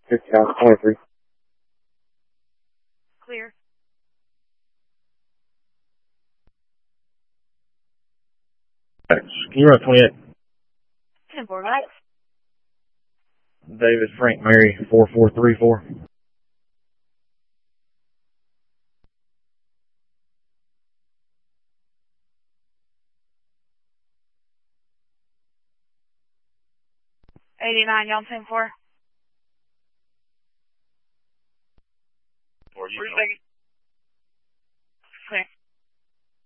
50,000, 23. Clear. Can you run 28? 10-4, right? David Frank Mary 4434. $89, y'all 10-4. 4 seconds.